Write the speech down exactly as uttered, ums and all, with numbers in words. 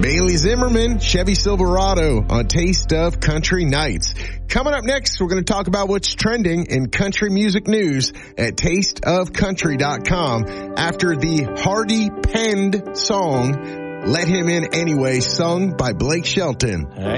Bailey Zimmerman, Chevy Silverado on Taste of Country Nights. Coming up next, we're going to talk about what's trending in country music news at taste of country dot com after the Hardy penned song, Let Him In Anyway, sung by Blake Shelton.